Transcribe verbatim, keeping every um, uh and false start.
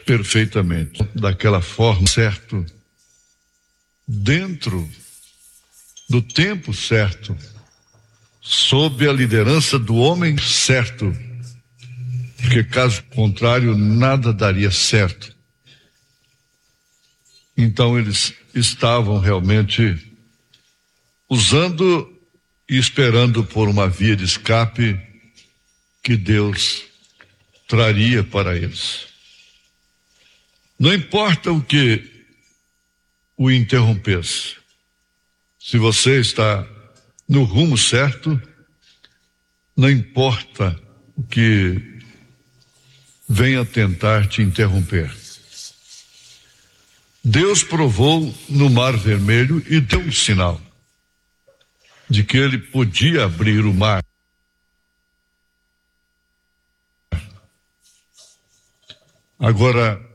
perfeitamente, daquela forma, certo, dentro do tempo certo, sob a liderança do homem certo, porque caso contrário nada daria certo. Então eles estavam realmente usando e esperando por uma via de escape que Deus traria para eles. Não importa o que o interrompesse, se você está no rumo certo, não importa o que venha tentar te interromper. Deus provou no Mar Vermelho e deu um sinal de que ele podia abrir o mar. Agora,